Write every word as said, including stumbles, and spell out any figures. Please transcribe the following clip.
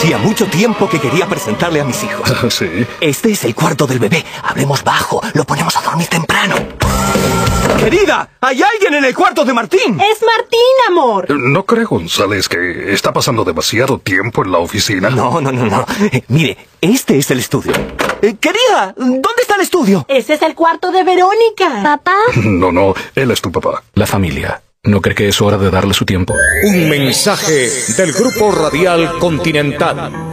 Hacía mucho tiempo que quería presentarle a mis hijos. ¿Sí? Este es el cuarto del bebé. Hablemos bajo, lo ponemos a dormir temprano. ¡Querida! ¡Hay alguien en el cuarto de Martín! ¡Es Martín, amor! ¿No cree, González, que está pasando demasiado tiempo en la oficina? No, no, no, no. Eh, mire, este es el estudio. Eh, querida, ¿dónde está el estudio? Ese es el cuarto de Verónica. ¿Papá? No, no, él es tu papá. La familia. ¿No cree que es hora de darle su tiempo? Un mensaje del Grupo Radial Continental.